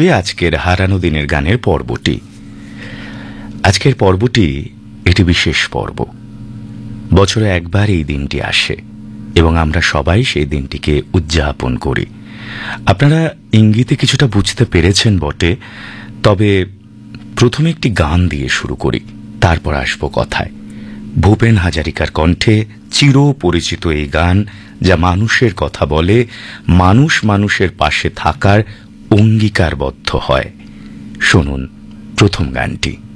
করে আজকের হারানো দিনের গানের পর্বটি। আজকের পর্বটি এটি বিশেষ পর্ব। বছরে একবার এই দিনটি আসে এবং আমরা সবাই সেই দিনটিকে উদযাপন করি। আপনারা ইঙ্গিতে কিছুটা বুঝতে পেরেছেন বটে, তবে প্রথমে একটি গান দিয়ে শুরু করি, তারপর আসবো কথায়। ভূপেন হাজারিকার কণ্ঠে চির পরিচিত এই গান, যা মানুষের কথা বলে, মানুষ মানুষের পাশে থাকার অঙ্গীকারবদ্ধ হয়। শুনুন প্রথম গানটি।